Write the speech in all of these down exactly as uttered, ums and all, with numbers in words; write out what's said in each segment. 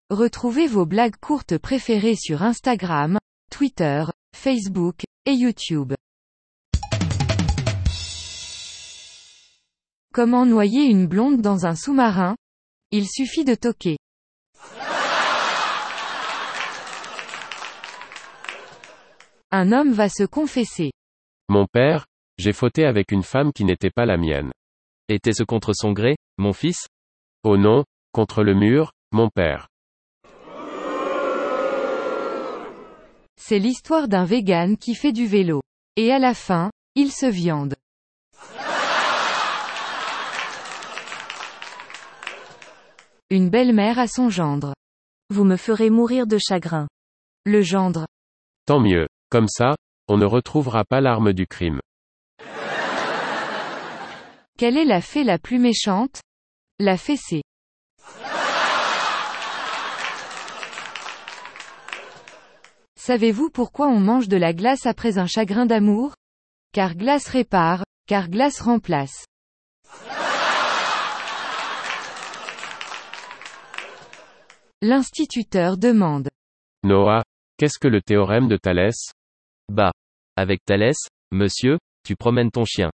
Retrouvez vos blagues courtes préférées sur Instagram, Twitter, Facebook, et YouTube. Comment noyer une blonde dans un sous-marin? Il suffit de toquer. Un homme va se confesser. Mon père, j'ai fauté avec une femme qui n'était pas la mienne. Était-ce contre son gré, mon fils? Oh non, contre le mur, mon père. C'est l'histoire d'un vegan qui fait du vélo. Et à la fin, il se viande. Une belle-mère à son gendre. Vous me ferez mourir de chagrin. Le gendre. Tant mieux. Comme ça, on ne retrouvera pas l'arme du crime. Quelle est la fée la plus méchante? La fessée. Savez-vous pourquoi on mange de la glace après un chagrin d'amour? Car glace répare, car glace remplace. L'instituteur demande. Noah, qu'est-ce que le théorème de Thalès? Bah. Avec Thalès, monsieur, tu promènes ton chien.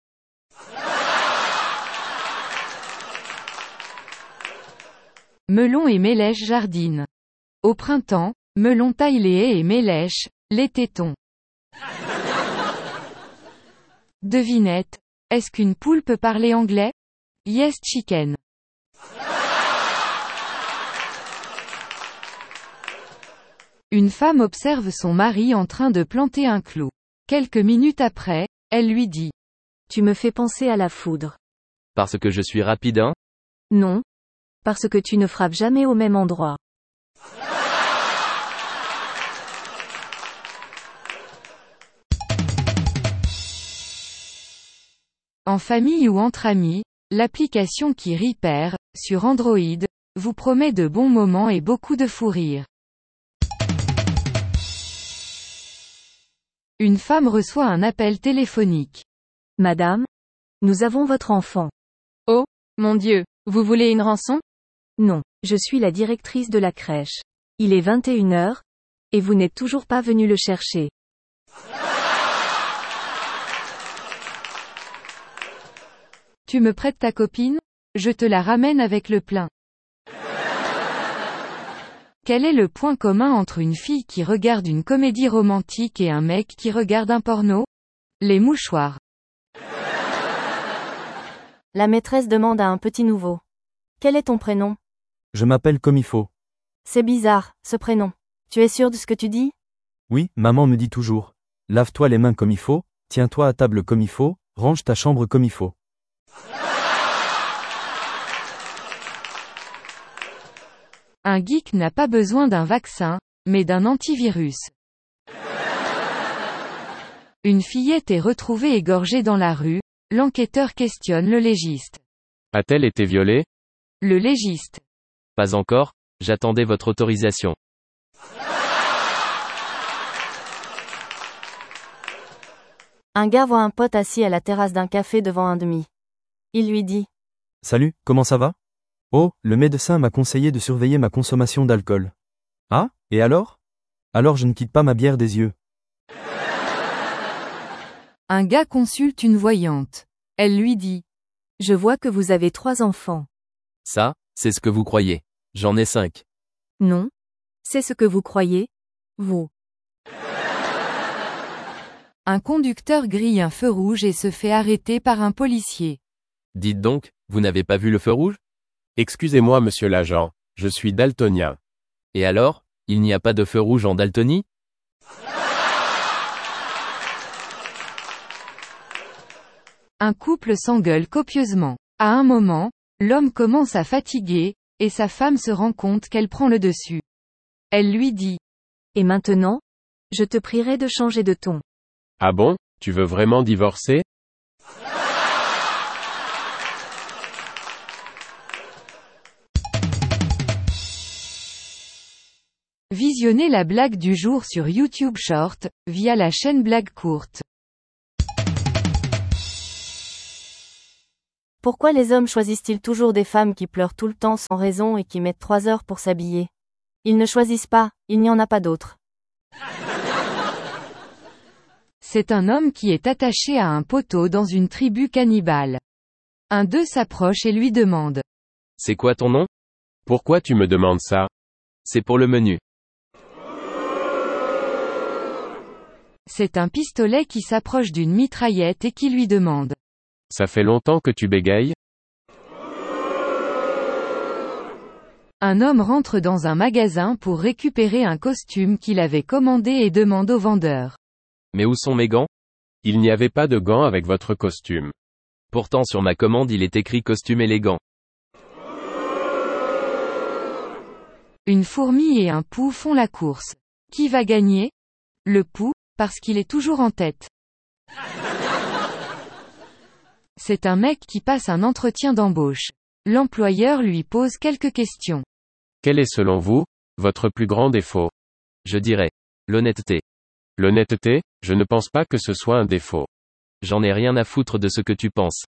Melon et Mélèche jardinent. Au printemps, Melon taille les haies et Mélèche, les tétons. Devinette. Est-ce qu'une poule peut parler anglais? Yes chicken. Une femme observe son mari en train de planter un clou. Quelques minutes après, elle lui dit. Tu me fais penser à la foudre. Parce que je suis rapide, hein? Non. Parce que tu ne frappes jamais au même endroit. En famille ou entre amis, l'application qui rit perd, sur Android, vous promet de bons moments et beaucoup de fou rire. Une femme reçoit un appel téléphonique. Madame, nous avons votre enfant. Oh, mon Dieu, vous voulez une rançon? Non, je suis la directrice de la crèche. Il est vingt et une heures, et vous n'êtes toujours pas venu le chercher. Tu me prêtes ta copine? Je te la ramène avec le plein. Quel est le point commun entre une fille qui regarde une comédie romantique et un mec qui regarde un porno? Les mouchoirs. La maîtresse demande à un petit nouveau. Quel est ton prénom? Je m'appelle comme il faut. C'est bizarre, ce prénom. Tu es sûr de ce que tu dis? Oui, maman me dit toujours. Lave-toi les mains comme il faut, tiens-toi à table comme il faut, range ta chambre comme il faut. Un geek n'a pas besoin d'un vaccin, mais d'un antivirus. Une fillette est retrouvée égorgée dans la rue, l'enquêteur questionne le légiste. A-t-elle été violée? Le légiste. Pas encore, j'attendais votre autorisation. Un gars voit un pote assis à la terrasse d'un café devant un demi. Il lui dit. Salut, comment ça va? Oh, le médecin m'a conseillé de surveiller ma consommation d'alcool. Ah, et alors? Alors je ne quitte pas ma bière des yeux. Un gars consulte une voyante. Elle lui dit. Je vois que vous avez trois enfants. Ça, c'est ce que vous croyez. J'en ai cinq. Non. C'est ce que vous croyez, vous. Un conducteur grille un feu rouge et se fait arrêter par un policier. Dites donc, vous n'avez pas vu le feu rouge? Excusez-moi monsieur l'agent, je suis daltonien. Et alors, il n'y a pas de feu rouge en Daltonie? Un couple s'engueule copieusement. À un moment, l'homme commence à fatiguer, et sa femme se rend compte qu'elle prend le dessus. Elle lui dit. Et maintenant? Je te prierai de changer de ton. Ah bon, tu veux vraiment divorcer? Visionnez la blague du jour sur YouTube Short, via la chaîne Blague Courte. Pourquoi les hommes choisissent-ils toujours des femmes qui pleurent tout le temps sans raison et qui mettent trois heures pour s'habiller? Ils ne choisissent pas, il n'y en a pas d'autres. C'est un homme qui est attaché à un poteau dans une tribu cannibale. Un d'eux s'approche et lui demande. C'est quoi ton nom? Pourquoi tu me demandes ça? C'est pour le menu. C'est un pistolet qui s'approche d'une mitraillette et qui lui demande. Ça fait longtemps que tu bégayes? Un homme rentre dans un magasin pour récupérer un costume qu'il avait commandé et demande au vendeur. Mais où sont mes gants? Il n'y avait pas de gants avec votre costume. Pourtant sur ma commande il est écrit costume élégant. Une fourmi et un pou font la course. Qui va gagner? Le pou, parce qu'il est toujours en tête. C'est un mec qui passe un entretien d'embauche. L'employeur lui pose quelques questions. Quel est selon vous, votre plus grand défaut? Je dirais. L'honnêteté. L'honnêteté, je ne pense pas que ce soit un défaut. J'en ai rien à foutre de ce que tu penses.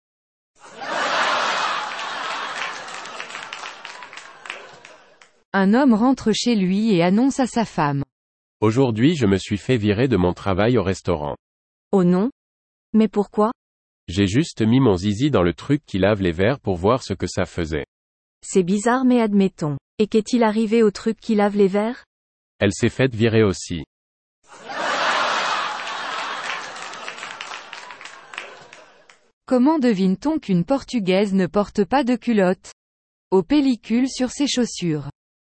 Un homme rentre chez lui et annonce à sa femme. Aujourd'hui je me suis fait virer de mon travail au restaurant. Oh non? Mais pourquoi? J'ai juste mis mon zizi dans le truc qui lave les verres pour voir ce que ça faisait. C'est bizarre mais admettons. Et qu'est-il arrivé au truc qui lave les verres? Elle s'est faite virer aussi. Comment devine-t-on qu'une Portugaise ne porte pas de culotte? Aux pellicules sur ses chaussures.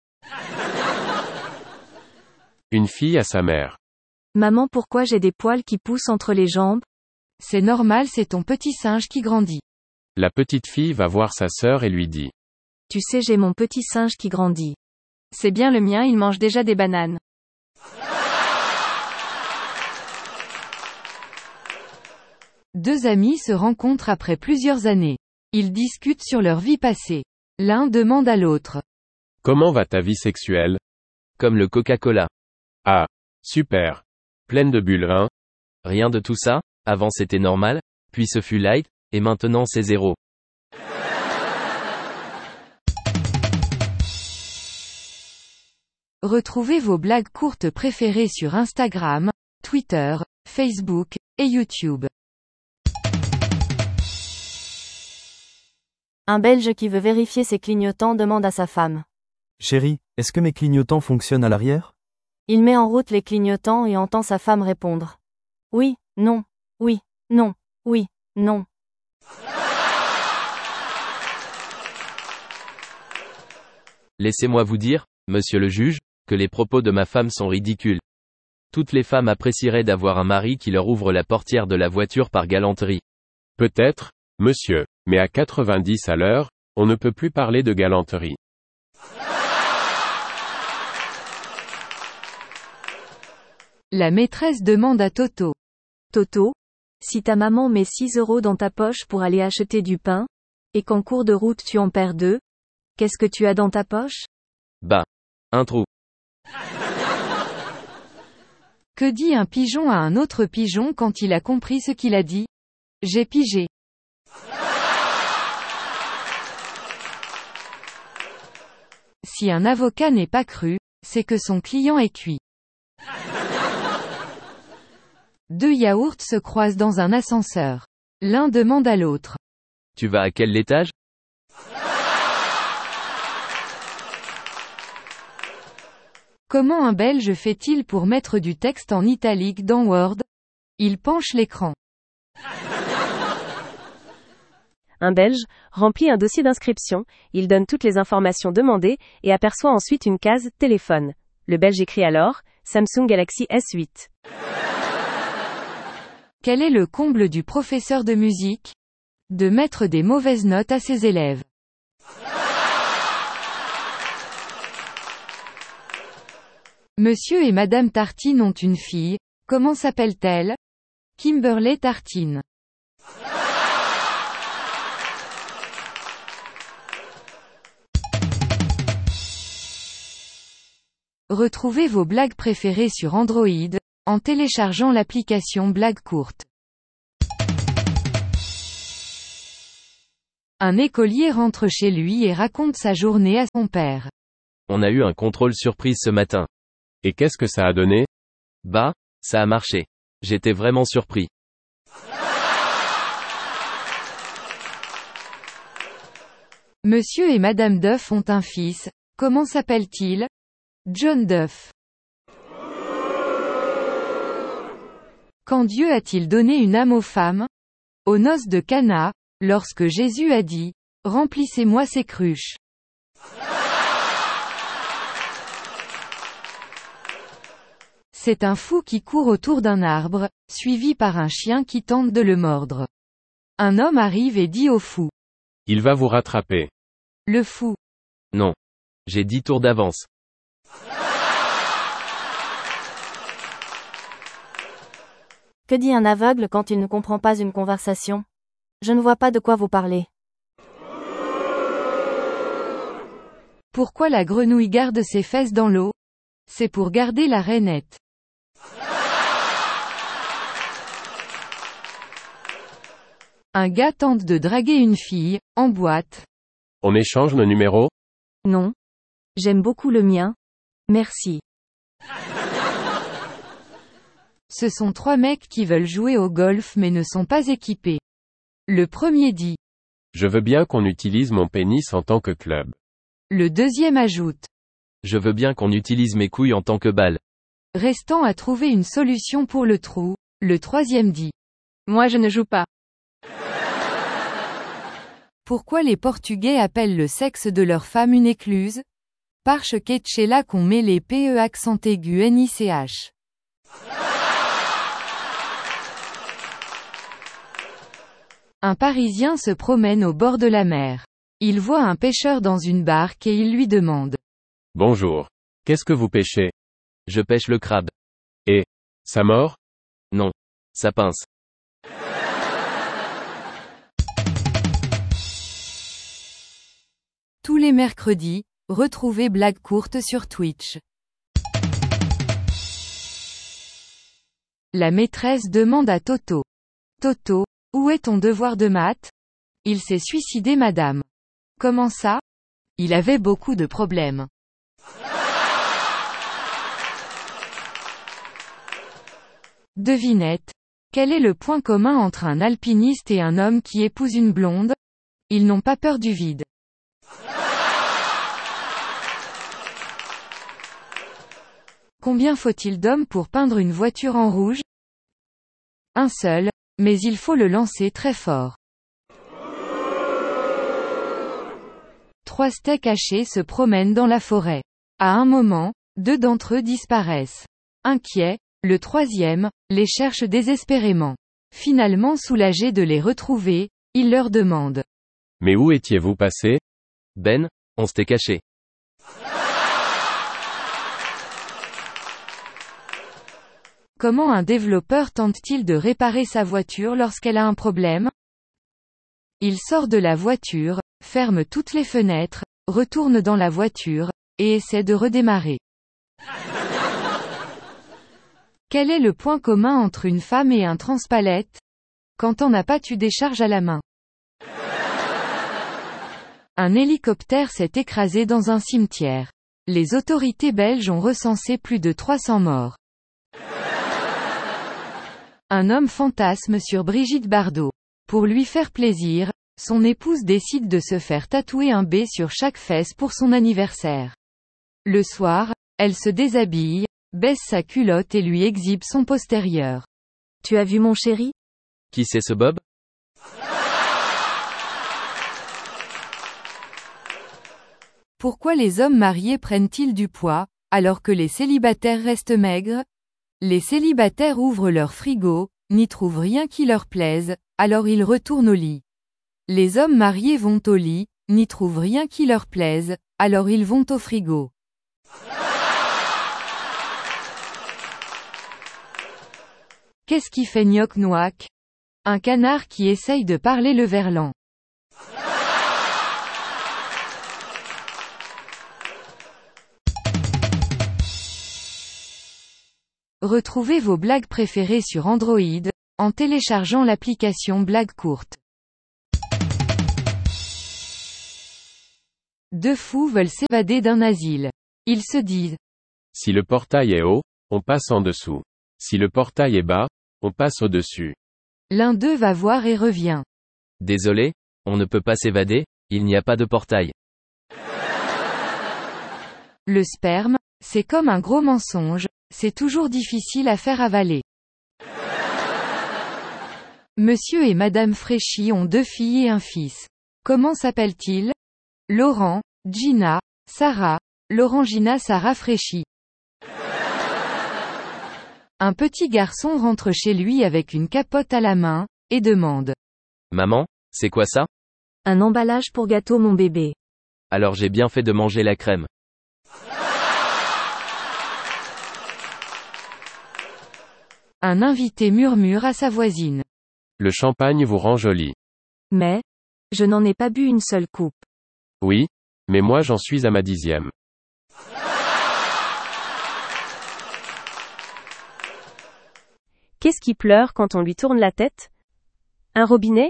Une fille à sa mère. Maman, pourquoi j'ai des poils qui poussent entre les jambes? C'est normal, c'est ton petit singe qui grandit. La petite fille va voir sa sœur et lui dit. Tu sais, j'ai mon petit singe qui grandit. C'est bien le mien, il mange déjà des bananes. Deux amis se rencontrent après plusieurs années. Ils discutent sur leur vie passée. L'un demande à l'autre. Comment va ta vie sexuelle? Comme le Coca-Cola. Ah, super. Pleine de bulles, hein? Rien de tout ça, avant c'était normal, puis ce fut light, et maintenant c'est zéro. Retrouvez vos blagues courtes préférées sur Instagram, Twitter, Facebook, et YouTube. Un Belge qui veut vérifier ses clignotants demande à sa femme. Chérie, est-ce que mes clignotants fonctionnent à l'arrière? Il met en route les clignotants et entend sa femme répondre. Oui, non, oui, non, oui, non. Laissez-moi vous dire, monsieur le juge, que les propos de ma femme sont ridicules. Toutes les femmes apprécieraient d'avoir un mari qui leur ouvre la portière de la voiture par galanterie. Peut-être, monsieur, mais à quatre-vingt-dix à l'heure, on ne peut plus parler de galanterie. La maîtresse demande à Toto. Toto, si ta maman met six euros dans ta poche pour aller acheter du pain, et qu'en cours de route tu en perds deux, qu'est-ce que tu as dans ta poche? Bah, un trou. Que dit un pigeon à un autre pigeon quand il a compris ce qu'il a dit? J'ai pigé. Si un avocat n'est pas cru, c'est que son client est cuit. Deux yaourts se croisent dans un ascenseur. L'un demande à l'autre. Tu vas à quel étage? Comment un Belge fait-il pour mettre du texte en italique dans Word? Il penche l'écran. Un Belge remplit un dossier d'inscription, il donne toutes les informations demandées, et aperçoit ensuite une case « Téléphone ». Le Belge écrit alors « Samsung Galaxy S huit ». Quel est le comble du professeur de musique? De mettre des mauvaises notes à ses élèves. Monsieur et Madame Tartine ont une fille, comment s'appelle-t-elle? Kimberley Tartine. Retrouvez vos blagues préférées sur Android, en téléchargeant l'application Blagues courtes. Un écolier rentre chez lui et raconte sa journée à son père. On a eu un contrôle surprise ce matin. Et qu'est-ce que ça a donné? Bah, ça a marché. J'étais vraiment surpris. Monsieur et Madame Duff ont un fils. Comment s'appelle-t-il? John Duff. Quand Dieu a-t-il donné une âme aux femmes? Aux noces de Cana, lorsque Jésus a dit, « Remplissez-moi ces cruches ». C'est un fou qui court autour d'un arbre, suivi par un chien qui tente de le mordre. Un homme arrive et dit au fou. Il va vous rattraper. Le fou. Non. J'ai dix tours d'avance. Que dit un aveugle quand il ne comprend pas une conversation? Je ne vois pas de quoi vous parlez. Pourquoi la grenouille garde ses fesses dans l'eau? C'est pour garder la rainette. Un gars tente de draguer une fille, en boîte. On échange nos numéros? Non. J'aime beaucoup le mien. Merci. Ce sont trois mecs qui veulent jouer au golf mais ne sont pas équipés. Le premier dit. Je veux bien qu'on utilise mon pénis en tant que club. Le deuxième ajoute. Je veux bien qu'on utilise mes couilles en tant que balle. Restant à trouver une solution pour le trou, le troisième dit. Moi je ne joue pas. Pourquoi les Portugais appellent le sexe de leur femme une écluse? Parce que c'est là qu'on met les P E accent aigu N I C H. Un Parisien se promène au bord de la mer. Il voit un pêcheur dans une barque et il lui demande. Bonjour. Qu'est-ce que vous pêchez? Je pêche le crabe. Et, ça mord? Non. Ça pince. Tous les mercredis, retrouvez Blague Courte sur Twitch. La maîtresse demande à Toto. Toto, où est ton devoir de maths? Il s'est suicidé madame. Comment ça? Il avait beaucoup de problèmes. Devinette. Quel est le point commun entre un alpiniste et un homme qui épouse une blonde? Ils n'ont pas peur du vide. Combien faut-il d'hommes pour peindre une voiture en rouge? Un seul, mais il faut le lancer très fort. Trois steaks hachés se promènent dans la forêt. À un moment, deux d'entre eux disparaissent. Inquiet, le troisième, les cherche désespérément. Finalement soulagé de les retrouver, il leur demande. Mais où étiez-vous passé? Ben, on s'était caché. Comment un développeur tente-t-il de réparer sa voiture lorsqu'elle a un problème? Il sort de la voiture, ferme toutes les fenêtres, retourne dans la voiture, et essaie de redémarrer. Quel est le point commun entre une femme et un transpalette? Quand on n'a pas tu décharges à la main. Un hélicoptère s'est écrasé dans un cimetière. Les autorités belges ont recensé plus de trois cents morts. Un homme fantasme sur Brigitte Bardot. Pour lui faire plaisir, son épouse décide de se faire tatouer un B sur chaque fesse pour son anniversaire. Le soir, elle se déshabille, baisse sa culotte et lui exhibe son postérieur. Tu as vu mon chéri? Qui c'est ce Bob? Pourquoi les hommes mariés prennent-ils du poids, alors que les célibataires restent maigres? Les célibataires ouvrent leur frigo, n'y trouvent rien qui leur plaise, alors ils retournent au lit. Les hommes mariés vont au lit, n'y trouvent rien qui leur plaise, alors ils vont au frigo. Qu'est-ce qui fait gnoc-noac? Un canard qui essaye de parler le verlan. Retrouvez vos blagues préférées sur Android, en téléchargeant l'application Blague Courte. Deux fous veulent s'évader d'un asile. Ils se disent. Si le portail est haut, on passe en dessous. Si le portail est bas, on passe au-dessus. L'un d'eux va voir et revient. Désolé, on ne peut pas s'évader, il n'y a pas de portail. Le sperme, c'est comme un gros mensonge, c'est toujours difficile à faire avaler. Monsieur et Madame Fréchy ont deux filles et un fils. Comment s'appellent-ils? Laurent, Gina, Sarah, Laurent Gina Sarah Fréchy. Un petit garçon rentre chez lui avec une capote à la main, et demande. Maman, c'est quoi ça? Un emballage pour gâteau mon bébé. Alors j'ai bien fait de manger la crème. Un invité murmure à sa voisine. Le champagne vous rend jolie. Mais, je n'en ai pas bu une seule coupe. Oui, mais moi j'en suis à ma dixième. Qu'est-ce qui pleure quand on lui tourne la tête? Un robinet?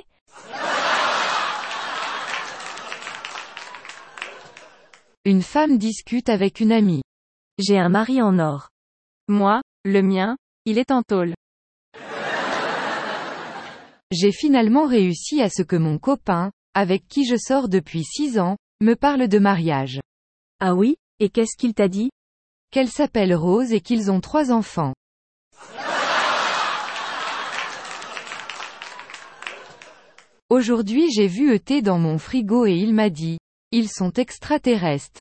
Une femme discute avec une amie. J'ai un mari en or. Moi, le mien, il est en tôle. J'ai finalement réussi à ce que mon copain, avec qui je sors depuis six ans, me parle de mariage. Ah oui, et qu'est-ce qu'il t'a dit? Qu'elle s'appelle Rose et qu'ils ont trois enfants. Aujourd'hui j'ai vu E T dans mon frigo et il m'a dit. Ils sont extraterrestres.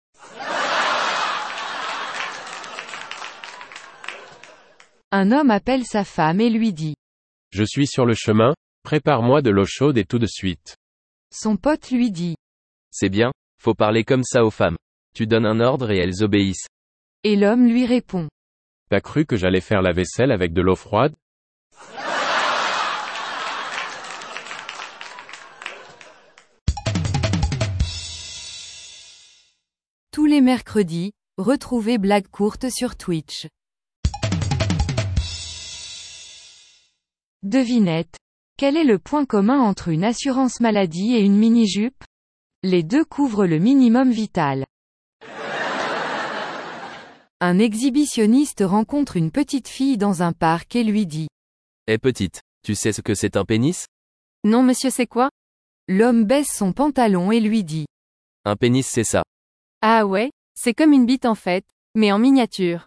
Un homme appelle sa femme et lui dit. Je suis sur le chemin, prépare-moi de l'eau chaude et tout de suite. Son pote lui dit. C'est bien, faut parler comme ça aux femmes. Tu donnes un ordre et elles obéissent. Et l'homme lui répond. T'as cru que j'allais faire la vaisselle avec de l'eau froide? Tous les mercredis, retrouvez Blague courte sur Twitch. Devinette. Quel est le point commun entre une assurance maladie et une mini-jupe? Les deux couvrent le minimum vital. Un exhibitionniste rencontre une petite fille dans un parc et lui dit. Eh petite, tu sais ce que c'est un pénis? Non monsieur c'est quoi? L'homme baisse son pantalon et lui dit. Un pénis c'est ça. Ah ouais, c'est comme une bite en fait, mais en miniature.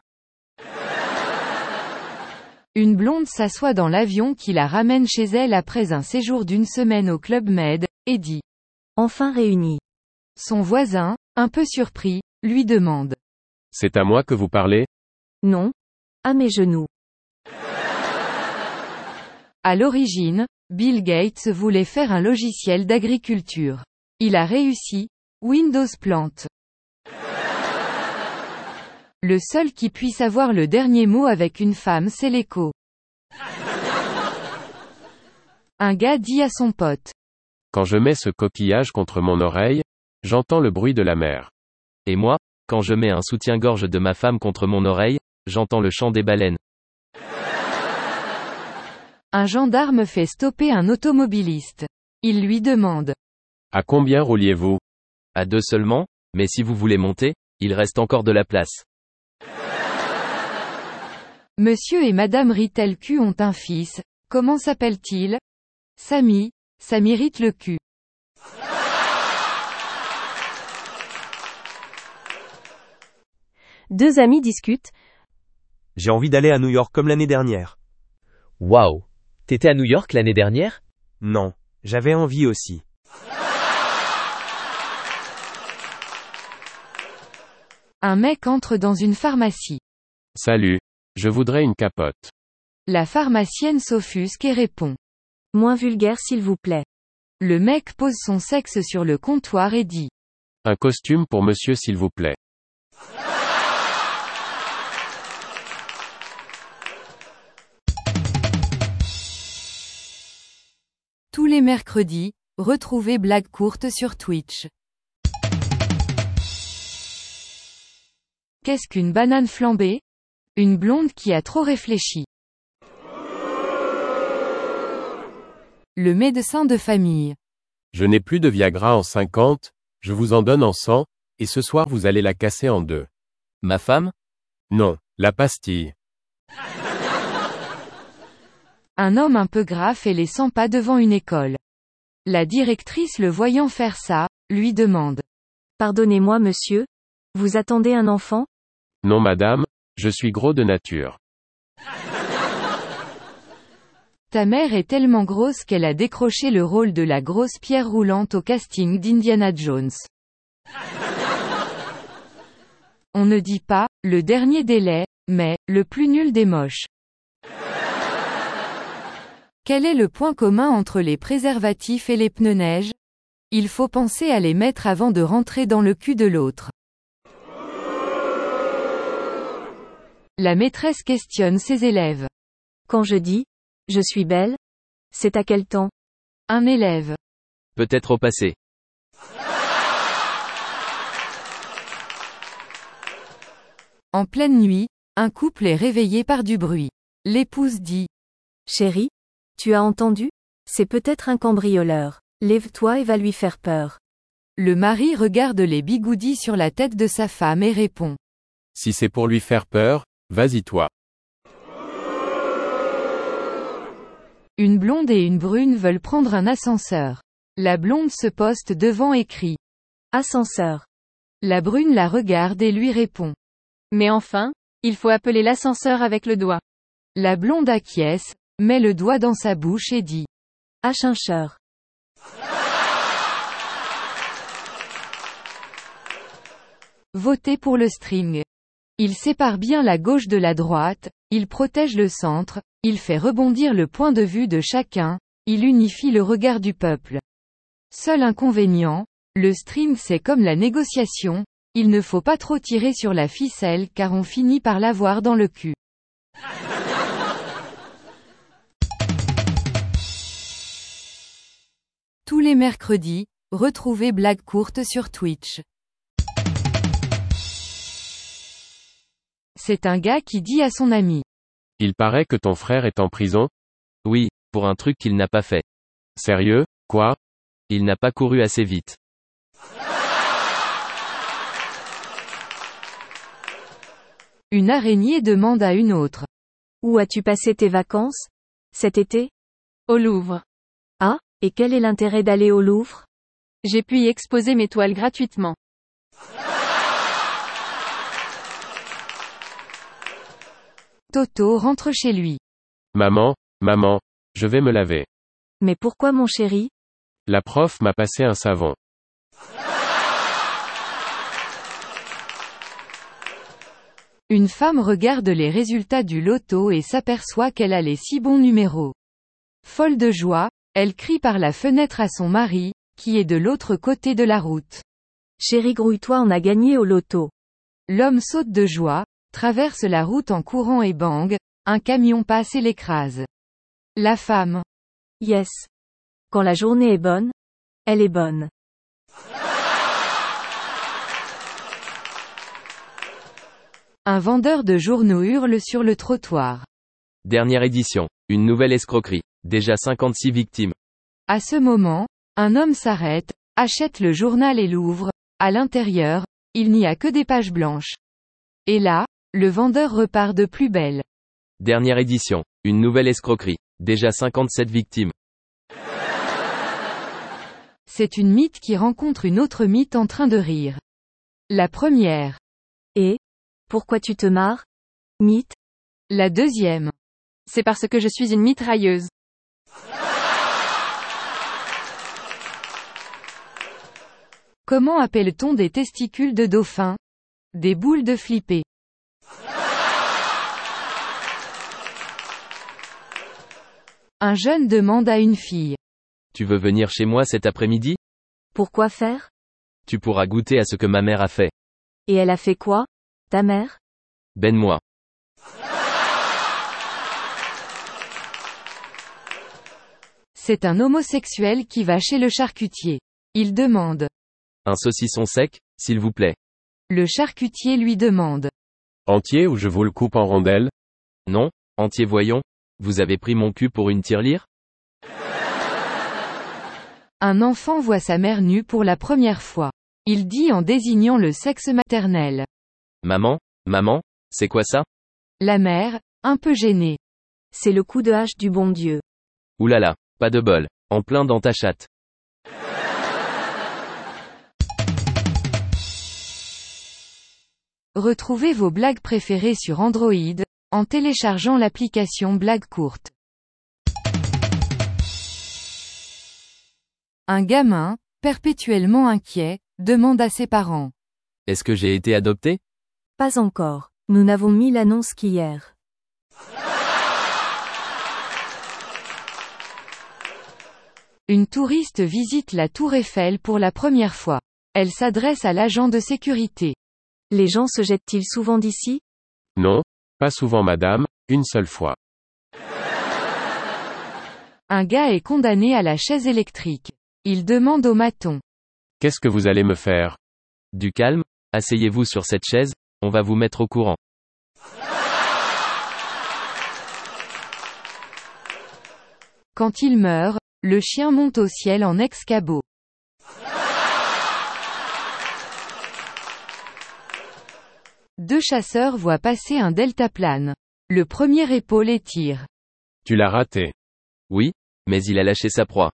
Une blonde s'assoit dans l'avion qui la ramène chez elle après un séjour d'une semaine au Club Med, et dit. Enfin réunis. Son voisin, un peu surpris, lui demande. C'est à moi que vous parlez? Non. À mes genoux. À l'origine, Bill Gates voulait faire un logiciel d'agriculture. Il a réussi. Windows plante. Le seul qui puisse avoir le dernier mot avec une femme c'est l'écho. Un gars dit à son pote. Quand je mets ce coquillage contre mon oreille, j'entends le bruit de la mer. Et moi, quand je mets un soutien-gorge de ma femme contre mon oreille, j'entends le chant des baleines. Un gendarme fait stopper un automobiliste. Il lui demande. À combien rouliez-vous? À deux seulement, mais si vous voulez monter, il reste encore de la place. Monsieur et Madame Rittel Q ont un fils. Comment s'appelle-t-il? Samy. Ça m'irrite le cul. Deux amis discutent. J'ai envie d'aller à New York comme l'année dernière. Waouh! T'étais à New York l'année dernière? Non, j'avais envie aussi. Un mec entre dans une pharmacie. Salut. Je voudrais une capote. La pharmacienne s'offusque et répond. Moins vulgaire s'il vous plaît. Le mec pose son sexe sur le comptoir et dit. Un costume pour monsieur s'il vous plaît. Tous les mercredis, retrouvez Blague courte sur Twitch. Qu'est-ce qu'une banane flambée? Une blonde qui a trop réfléchi. Le médecin de famille. Je n'ai plus de Viagra en cinquante, Je vous en donne en cent, et ce soir vous allez la casser en deux. Ma femme? Non, la pastille. Un homme un peu gras fait les cent pas devant une école. La directrice le voyant faire ça, lui demande. Pardonnez-moi monsieur? Vous attendez un enfant? Non madame, je suis gros de nature. Ta mère est tellement grosse qu'elle a décroché le rôle de la grosse pierre roulante au casting d'Indiana Jones. On ne dit pas, le dernier délai, mais, le plus nul des moches. Quel est le point commun entre les préservatifs et les pneus neige? Il faut penser à les mettre avant de rentrer dans le cul de l'autre. La maîtresse questionne ses élèves. Quand je dis « je suis belle », c'est à quel temps? Un élève. Peut-être au passé. En pleine nuit, un couple est réveillé par du bruit. L'épouse dit. Chérie, tu as entendu? C'est peut-être un cambrioleur. Lève-toi et va lui faire peur. Le mari regarde les bigoudis sur la tête de sa femme et répond. Si c'est pour lui faire peur, vas-y toi. Une blonde et une brune veulent prendre un ascenseur. La blonde se poste devant et crie. Ascenseur. La brune la regarde et lui répond. Mais enfin, il faut appeler l'ascenseur avec le doigt. La blonde acquiesce, met le doigt dans sa bouche et dit. Ascenseur. Votez pour le string. Il sépare bien la gauche de la droite, il protège le centre, il fait rebondir le point de vue de chacun, il unifie le regard du peuple. Seul inconvénient, le string c'est comme la négociation, il ne faut pas trop tirer sur la ficelle car on finit par l'avoir dans le cul. Tous les mercredis, retrouvez Blague courte sur Twitch. C'est un gars qui dit à son ami. Il paraît que ton frère est en prison? Oui, pour un truc qu'il n'a pas fait. Sérieux, quoi? Il n'a pas couru assez vite. Une araignée demande à une autre. Où as-tu passé tes vacances? Cet été? Au Louvre. Ah, et quel est l'intérêt d'aller au Louvre? J'ai pu y exposer mes toiles gratuitement. Toto rentre chez lui. Maman, maman, je vais me laver. Mais pourquoi mon chéri? La prof m'a passé un savon. Une femme regarde les résultats du loto et s'aperçoit qu'elle a les six bons numéros. Folle de joie, elle crie par la fenêtre à son mari, qui est de l'autre côté de la route. Chéri, grouille-toi, on a gagné au loto. L'homme saute de joie, traverse la route en courant et bang, un camion passe et l'écrase. La femme. Yes. Quand la journée est bonne, elle est bonne. Un vendeur de journaux hurle sur le trottoir. Dernière édition. Une nouvelle escroquerie. Déjà cinquante-six victimes. À ce moment, un homme s'arrête, achète le journal et l'ouvre. À l'intérieur, il n'y a que des pages blanches. Et là, le vendeur repart de plus belle. Dernière édition. Une nouvelle escroquerie. Déjà cinquante-sept victimes. C'est une mythe qui rencontre une autre mythe en train de rire. La première. Et? Pourquoi tu te marres? Mythe. La deuxième. C'est parce que je suis une mitrailleuse. Comment appelle-t-on des testicules de dauphin? Des boules de flipper. Un jeune demande à une fille. Tu veux venir chez moi cet après-midi? Pourquoi faire? Tu pourras goûter à ce que ma mère a fait. Et elle a fait quoi? Ta mère? Ben-moi. C'est un homosexuel qui va chez le charcutier. Il demande. Un saucisson sec, s'il vous plaît. Le charcutier lui demande. Entier ou je vous le coupe en rondelles? Non, entier voyons. Vous avez pris mon cul pour une tirelire? Un enfant voit sa mère nue pour la première fois. Il dit en désignant le sexe maternel. Maman, maman, c'est quoi ça? La mère, un peu gênée. C'est le coup de hache du bon Dieu. Oulala, pas de bol. En plein dans ta chatte. Retrouvez vos blagues préférées sur Android, en téléchargeant l'application Blague Courte. Un gamin, perpétuellement inquiet, demande à ses parents. Est-ce que j'ai été adopté? Pas encore. Nous n'avons mis l'annonce qu'hier. Une touriste visite la tour Eiffel pour la première fois. Elle s'adresse à l'agent de sécurité. Les gens se jettent-ils souvent d'ici? Non, pas souvent madame, une seule fois. Un gars est condamné à la chaise électrique. Il demande au maton. Qu'est-ce que vous allez me faire? Du calme, asseyez-vous sur cette chaise, on va vous mettre au courant. Quand il meurt, le chien monte au ciel en ex-cabot. Deux chasseurs voient passer un deltaplane. Le premier épaule et tire. Tu l'as raté. Oui, mais il a lâché sa proie.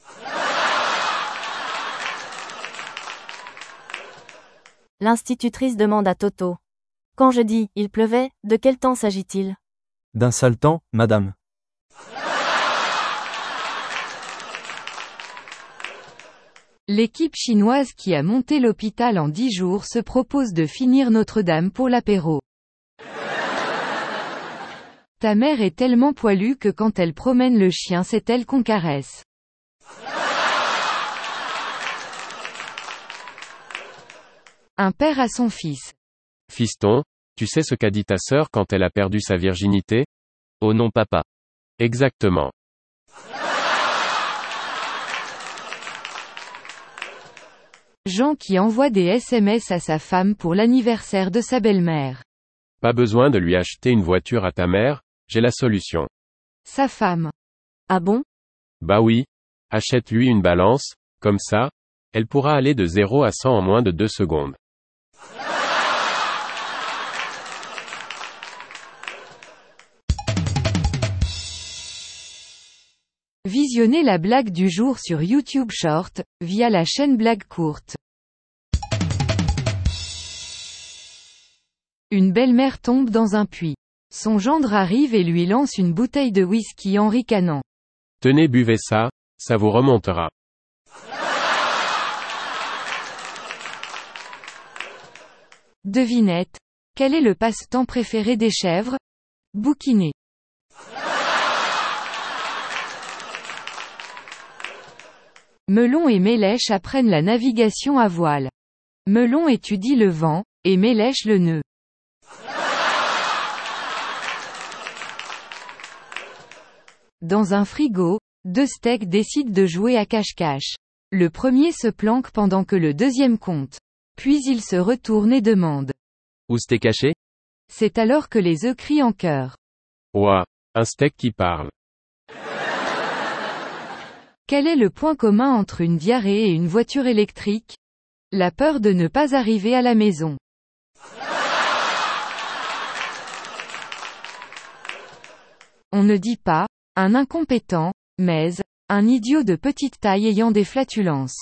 L'institutrice demande à Toto. Quand je dis « il pleuvait », de quel temps s'agit-il? D'un sale temps, madame. L'équipe chinoise qui a monté l'hôpital en dix jours se propose de finir Notre-Dame pour l'apéro. Ta mère est tellement poilue que quand elle promène le chien c'est elle qu'on caresse. Un père à son fils. Fiston, tu sais ce qu'a dit ta sœur quand elle a perdu sa virginité? Oh non papa. Exactement. Jean qui envoie des S M S à sa femme pour l'anniversaire de sa belle-mère. Pas besoin de lui acheter une voiture à ta mère, j'ai la solution. Sa femme. Ah bon? Bah oui. Achète-lui une balance, comme ça, elle pourra aller de zéro à cent en moins de deux secondes. Visionnez la blague du jour sur YouTube Short, via la chaîne Blague Courte. Une belle-mère tombe dans un puits. Son gendre arrive et lui lance une bouteille de whisky en ricanant. Tenez, buvez ça, ça vous remontera. Devinette. Quel est le passe-temps préféré des chèvres? Bouquiner. Melon et Mélèche apprennent la navigation à voile. Melon étudie le vent, et Mélèche le nœud. Dans un frigo, deux steaks décident de jouer à cache-cache. Le premier se planque pendant que le deuxième compte. Puis il se retourne et demande. Où c'était caché? C'est alors que les œufs crient en chœur. Ouah, un steak qui parle. Quel est le point commun entre une diarrhée et une voiture électrique? La peur de ne pas arriver à la maison. On ne dit pas, un incompétent, mais, un idiot de petite taille ayant des flatulences.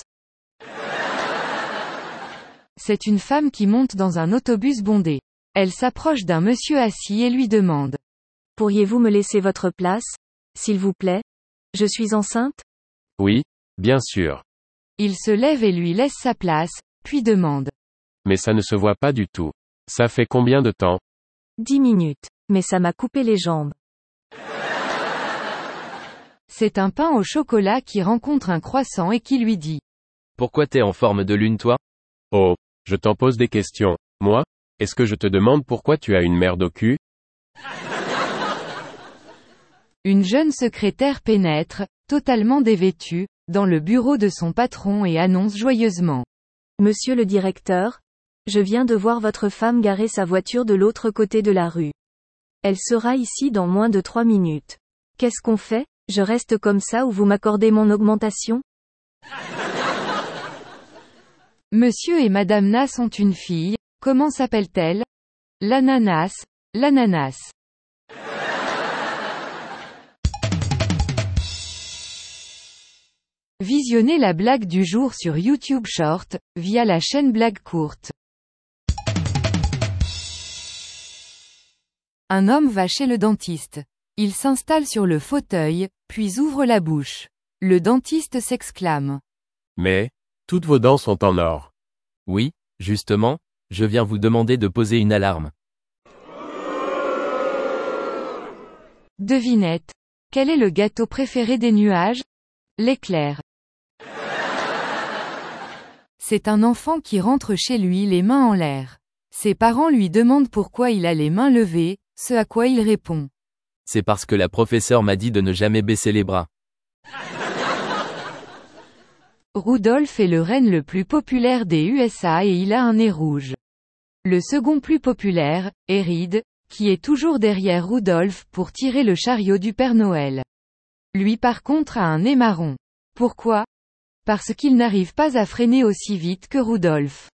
C'est une femme qui monte dans un autobus bondé. Elle s'approche d'un monsieur assis et lui demande. Pourriez-vous me laisser votre place, s'il vous plaît? Je suis enceinte? Oui, bien sûr. Il se lève et lui laisse sa place, puis demande. Mais ça ne se voit pas du tout. Ça fait combien de temps? Dix minutes. Mais ça m'a coupé les jambes. C'est un pain au chocolat qui rencontre un croissant et qui lui dit. Pourquoi t'es en forme de lune toi? Oh, je t'en pose des questions. Moi? Est-ce que je te demande pourquoi tu as une merde au cul? Une jeune secrétaire pénètre, totalement dévêtue, dans le bureau de son patron et annonce joyeusement. Monsieur le directeur, je viens de voir votre femme garer sa voiture de l'autre côté de la rue. Elle sera ici dans moins de trois minutes. Qu'est-ce qu'on fait? Je reste comme ça ou vous m'accordez mon augmentation? Monsieur et Madame Nas ont une fille, comment s'appelle-t-elle? L'ananas, l'ananas. Visionnez la blague du jour sur YouTube Short, via la chaîne Blague Courte. Un homme va chez le dentiste. Il s'installe sur le fauteuil, puis ouvre la bouche. Le dentiste s'exclame. Mais, toutes vos dents sont en or. Oui, justement, je viens vous demander de poser une alarme. Devinette. Quel est le gâteau préféré des nuages? L'éclair. C'est un enfant qui rentre chez lui les mains en l'air. Ses parents lui demandent pourquoi il a les mains levées, ce à quoi il répond. C'est parce que la professeure m'a dit de ne jamais baisser les bras. Rudolph est le renne le plus populaire des U S A et il a un nez rouge. Le second plus populaire, est Reed, qui est toujours derrière Rudolph pour tirer le chariot du Père Noël. Lui par contre a un nez marron. Pourquoi? Parce qu'il n'arrive pas à freiner aussi vite que Rudolph.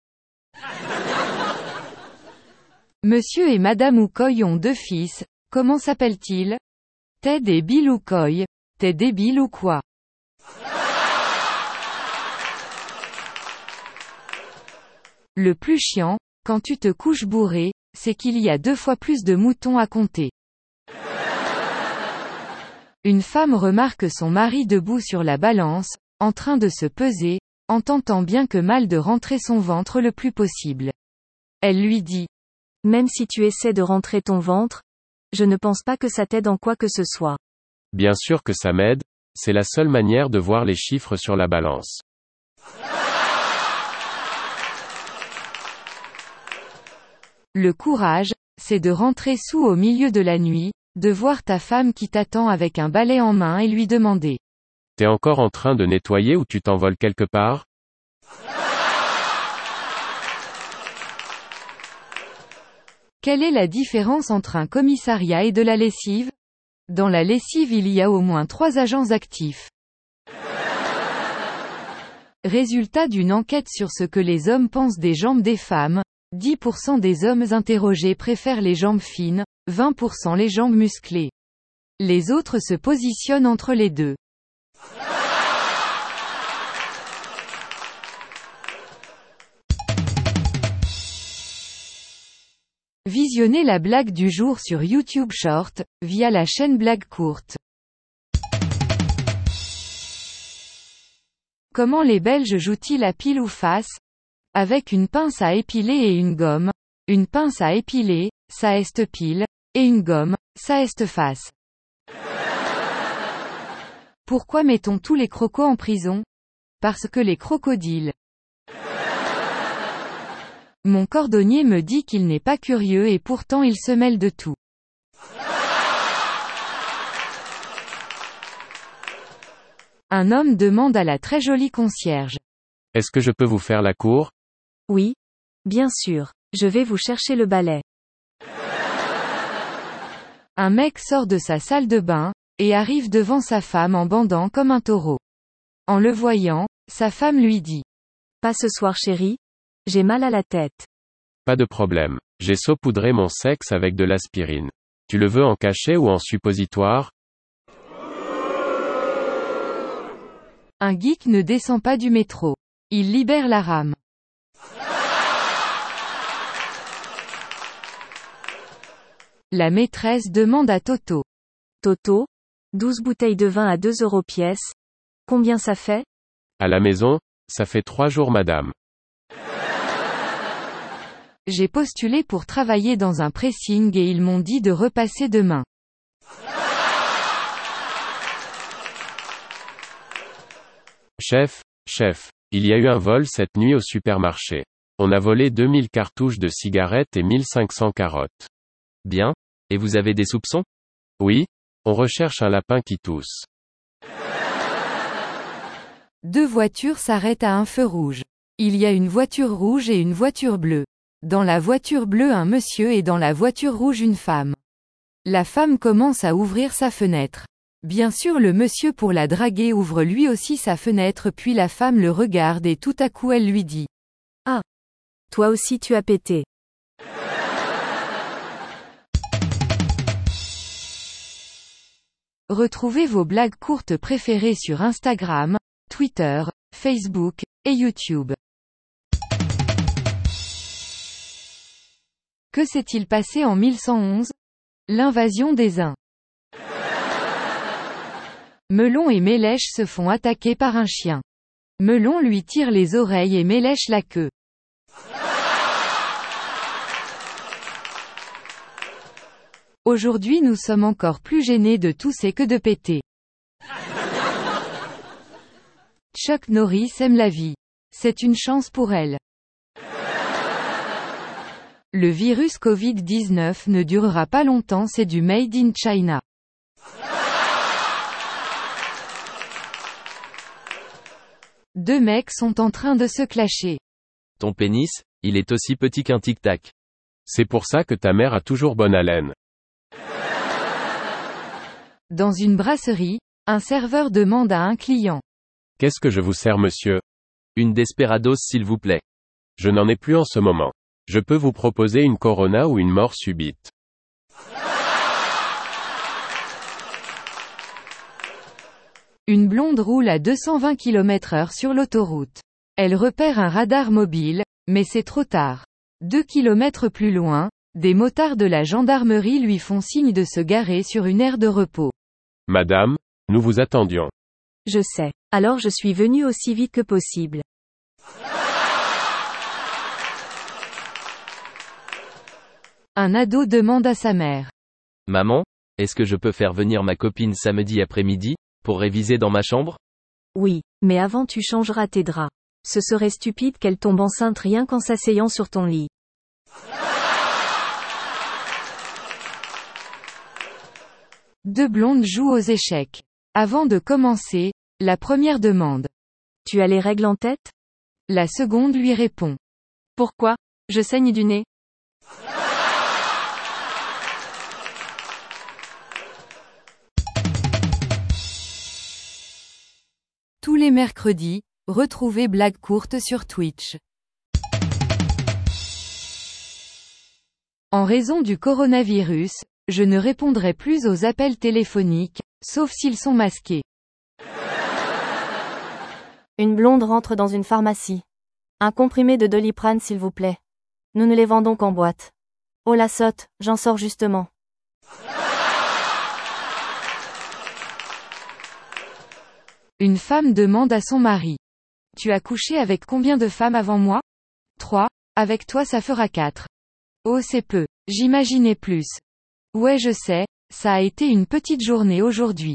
Monsieur et Madame Oukoy ont deux fils, comment s'appellent-ils? Ted et Bill Oukoy. T'es débile ou quoi? Le plus chiant, quand tu te couches bourré, c'est qu'il y a deux fois plus de moutons à compter. Une femme remarque son mari debout sur la balance, en train de se peser, en tentant bien que mal de rentrer son ventre le plus possible. Elle lui dit. Même si tu essaies de rentrer ton ventre, je ne pense pas que ça t'aide en quoi que ce soit. Bien sûr que ça m'aide, c'est la seule manière de voir les chiffres sur la balance. Le courage, c'est de rentrer sous au milieu de la nuit, de voir ta femme qui t'attend avec un balai en main et lui demander. T'es encore en train de nettoyer ou tu t'envoles quelque part? Quelle est la différence entre un commissariat et de la lessive? Dans la lessive il y a au moins trois agents actifs. Résultat d'une enquête sur ce que les hommes pensent des jambes des femmes, dix pour cent des hommes interrogés préfèrent les jambes fines, vingt pour cent les jambes musclées. Les autres se positionnent entre les deux. Visionnez la blague du jour sur YouTube Short, via la chaîne Blague Courte. Comment les Belges jouent-ils à pile ou face? Avec une pince à épiler et une gomme. Une pince à épiler, ça est pile, et une gomme, ça est face. Pourquoi mettons tous les crocos en prison? Parce que les crocodiles. Mon cordonnier me dit qu'il n'est pas curieux et pourtant il se mêle de tout. Un homme demande à la très jolie concierge. Est-ce que je peux vous faire la cour? Oui. Bien sûr. Je vais vous chercher le balai. Un mec sort de sa salle de bain, et arrive devant sa femme en bandant comme un taureau. En le voyant, sa femme lui dit. Pas ce soir chérie. J'ai mal à la tête. Pas de problème. J'ai saupoudré mon sexe avec de l'aspirine. Tu le veux en cachet ou en suppositoire? Un geek ne descend pas du métro. Il libère la rame. La maîtresse demande à Toto. Toto, douze bouteilles de vin à deux euros pièce. Combien ça fait? À la maison, ça fait trois jours madame. J'ai postulé pour travailler dans un pressing et ils m'ont dit de repasser demain. Chef, chef, il y a eu un vol cette nuit au supermarché. On a volé deux mille cartouches de cigarettes et mille cinq cents carottes. Bien. Et vous avez des soupçons? Oui, on recherche un lapin qui tousse. Deux voitures s'arrêtent à un feu rouge. Il y a une voiture rouge et une voiture bleue. Dans la voiture bleue un monsieur et dans la voiture rouge une femme. La femme commence à ouvrir sa fenêtre. Bien sûr le monsieur pour la draguer ouvre lui aussi sa fenêtre puis la femme le regarde et tout à coup elle lui dit. Toi aussi tu as pété. Retrouvez vos blagues courtes préférées sur Instagram, Twitter, Facebook, et YouTube. Que s'est-il passé en mille cent onze? L'invasion des Huns. Melon et Mélèche se font attaquer par un chien. Melon lui tire les oreilles et Mélèche la queue. Aujourd'hui nous sommes encore plus gênés de tousser que de péter. Chuck Norris aime la vie. C'est une chance pour elle. Le virus covid dix-neuf ne durera pas longtemps, c'est du Made in China. Deux mecs sont en train de se clasher. Ton pénis, il est aussi petit qu'un tic-tac. C'est pour ça que ta mère a toujours bonne haleine. Dans une brasserie, un serveur demande à un client. Qu'est-ce que je vous sers, monsieur? Une Desperados s'il vous plaît. Je n'en ai plus en ce moment. Je peux vous proposer une Corona ou une mort subite. Une blonde roule à deux cent vingt kilomètres heure sur l'autoroute. Elle repère un radar mobile, mais c'est trop tard. Deux kilomètres plus loin, des motards de la gendarmerie lui font signe de se garer sur une aire de repos. Madame, nous vous attendions. Je sais. Alors je suis venu aussi vite que possible. Un ado demande à sa mère. Maman, est-ce que je peux faire venir ma copine samedi après-midi, pour réviser dans ma chambre? Oui, mais avant tu changeras tes draps. Ce serait stupide qu'elle tombe enceinte rien qu'en s'asseyant sur ton lit. Deux blondes jouent aux échecs. Avant de commencer, la première demande. Tu as les règles en tête? La seconde lui répond. Pourquoi? Je saigne du nez. Tous les mercredis, retrouvez Blagues courtes sur Twitch. En raison du coronavirus, je ne répondrai plus aux appels téléphoniques, sauf s'ils sont masqués. Une blonde rentre dans une pharmacie. Un comprimé de Doliprane s'il vous plaît. Nous ne les vendons qu'en boîte. Oh la sotte, j'en sors justement. Une femme demande à son mari. Tu as couché avec combien de femmes avant moi? Trois, avec toi ça fera quatre. Oh c'est peu, j'imaginais plus. Ouais je sais, ça a été une petite journée aujourd'hui.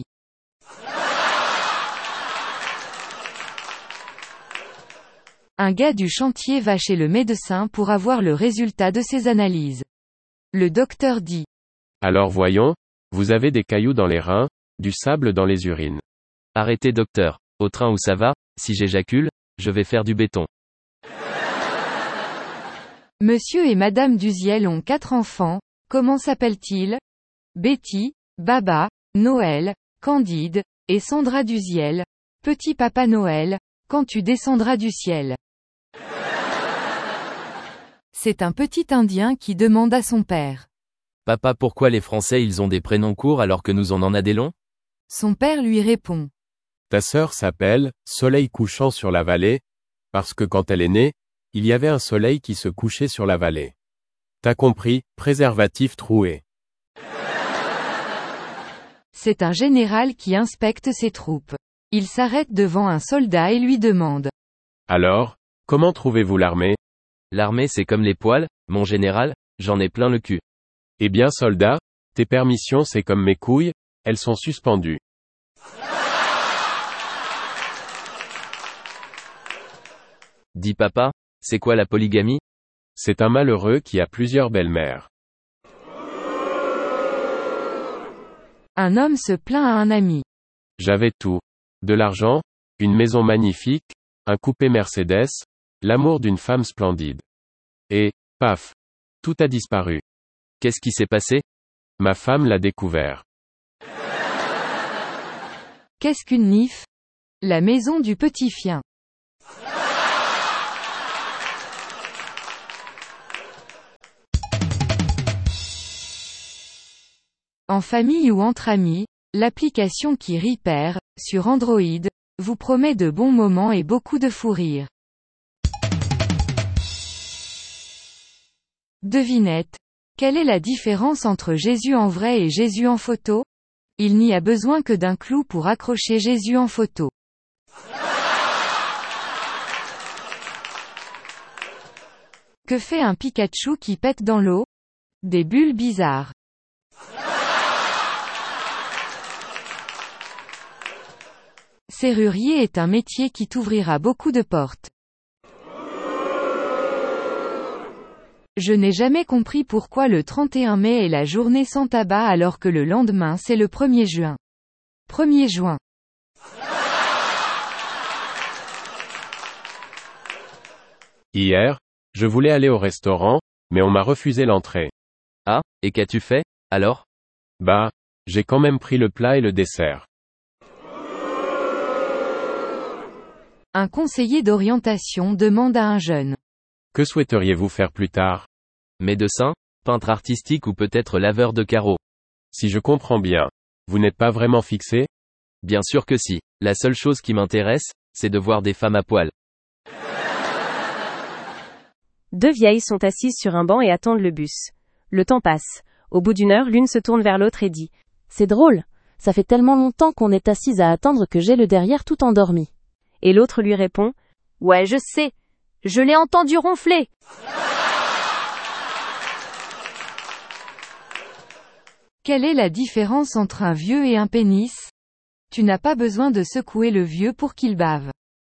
Un gars du chantier va chez le médecin pour avoir le résultat de ses analyses. Le docteur dit. Alors voyons, vous avez des cailloux dans les reins, du sable dans les urines. Arrêtez docteur. Au train où ça va, si j'éjacule, je vais faire du béton. Monsieur et Madame Duziel ont quatre enfants, comment s'appellent-ils? Betty, Baba, Noël, Candide, et Sandra Duziel. Petit Papa Noël, quand tu descendras du ciel. C'est un petit Indien qui demande à son père. Papa, pourquoi les Français ils ont des prénoms courts alors que nous on en a des longs? Son père lui répond. Ta sœur s'appelle Soleil couchant sur la vallée, parce que quand elle est née, il y avait un soleil qui se couchait sur la vallée. T'as compris, préservatif troué. C'est un général qui inspecte ses troupes. Il s'arrête devant un soldat et lui demande. Alors, comment trouvez-vous l'armée? L'armée c'est comme les poils, mon général, j'en ai plein le cul. Eh bien soldat, tes permissions c'est comme mes couilles, elles sont suspendues. Dis papa, c'est quoi la polygamie? C'est un malheureux qui a plusieurs belles-mères. Un homme se plaint à un ami. J'avais tout. De l'argent, une maison magnifique, un coupé Mercedes, l'amour d'une femme splendide. Et, paf, tout a disparu. Qu'est-ce qui s'est passé? Ma femme l'a découvert. Qu'est-ce qu'une N I F? La maison du petit chien. En famille ou entre amis, l'application qui rit perd, sur Android, vous promet de bons moments et beaucoup de fou rire. Devinette. Quelle est la différence entre Jésus en vrai et Jésus en photo? Il n'y a besoin que d'un clou pour accrocher Jésus en photo. Que fait un Pikachu qui pète dans l'eau? Des bulles bizarres. Serrurier est un métier qui t'ouvrira beaucoup de portes. Je n'ai jamais compris pourquoi le trente et un mai est la journée sans tabac alors que le lendemain c'est le premier juin. premier juin. Hier, je voulais aller au restaurant, mais on m'a refusé l'entrée. Ah, et qu'as-tu fait, alors? Bah, j'ai quand même pris le plat et le dessert. Un conseiller d'orientation demande à un jeune. Que souhaiteriez-vous faire plus tard? Médecin, peintre artistique ou peut-être laveur de carreaux? Si je comprends bien, vous n'êtes pas vraiment fixé? Bien sûr que si. La seule chose qui m'intéresse, c'est de voir des femmes à poil. Deux vieilles sont assises sur un banc et attendent le bus. Le temps passe. Au bout d'une heure, l'une se tourne vers l'autre et dit « C'est drôle, ça fait tellement longtemps qu'on est assise à attendre que j'ai le derrière tout endormi. » Et l'autre lui répond « Ouais, je sais, je l'ai entendu ronfler. » Quelle est la différence entre un vieux et un pénis? Tu n'as pas besoin de secouer le vieux pour qu'il bave.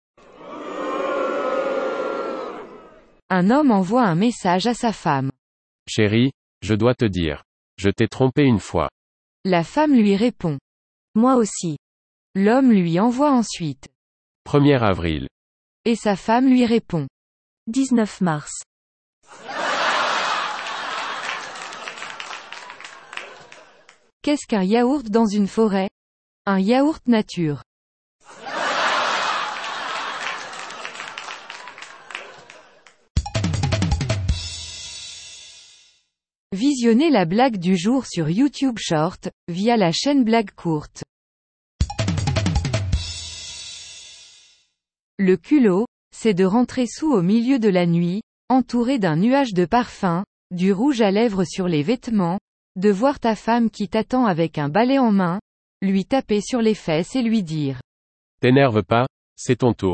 Un homme envoie un message à sa femme. Chérie, je dois te dire. Je t'ai trompé une fois. La femme lui répond. Moi aussi. L'homme lui envoie ensuite. premier avril. Et sa femme lui répond. dix-neuf mars. Qu'est-ce qu'un yaourt dans une forêt? Un yaourt nature. Visionnez la blague du jour sur YouTube Short, via la chaîne Blague Courte. Le culot, c'est de rentrer sous au milieu de la nuit, entouré d'un nuage de parfum, du rouge à lèvres sur les vêtements, de voir ta femme qui t'attend avec un balai en main, lui taper sur les fesses et lui dire « T'énerve pas, c'est ton tour. »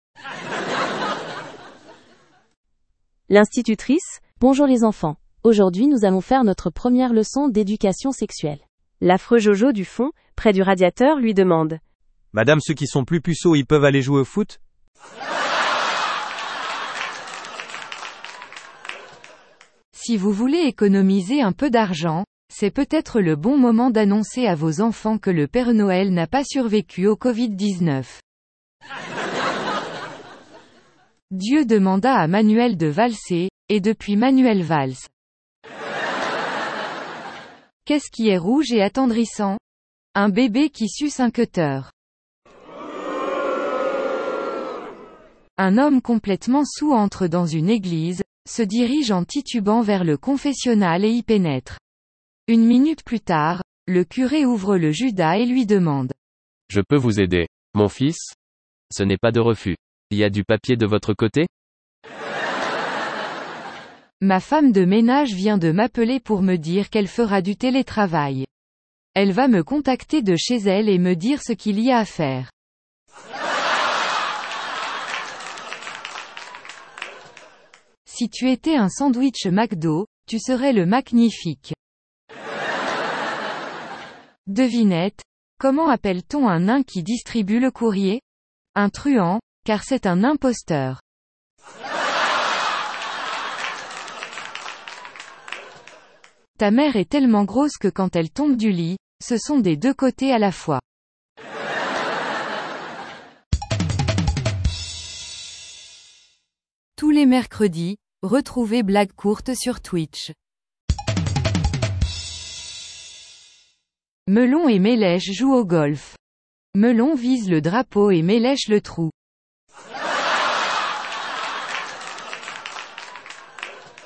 L'institutrice. Bonjour les enfants. Aujourd'hui nous allons faire notre première leçon d'éducation sexuelle. L'affreux Jojo du fond, près du radiateur, lui demande. Madame, ceux qui sont plus puceaux, ils peuvent aller jouer au foot? Si vous voulez économiser un peu d'argent, c'est peut-être le bon moment d'annoncer à vos enfants que le Père Noël n'a pas survécu au covid dix-neuf. Dieu demanda à Manuel de valser, et depuis Manuel valse. Qu'est-ce qui est rouge et attendrissant? Un bébé qui suce un cutter. Un homme complètement saoul entre dans une église, se dirige en titubant vers le confessionnal et y pénètre. Une minute plus tard, le curé ouvre le Judas et lui demande. Je peux vous aider, mon fils? Ce n'est pas de refus. Il y a du papier de votre côté? Ma femme de ménage vient de m'appeler pour me dire qu'elle fera du télétravail. Elle va me contacter de chez elle et me dire ce qu'il y a à faire. Si tu étais un sandwich McDo, tu serais le magnifique. Devinette. Comment appelle-t-on un nain qui distribue le courrier? Un truand, car c'est un imposteur. Ta mère est tellement grosse que quand elle tombe du lit, ce sont des deux côtés à la fois. Tous les mercredis, retrouvez Blague Courte sur Twitch. Melon et Mélèche jouent au golf. Melon vise le drapeau et Mélèche le trou.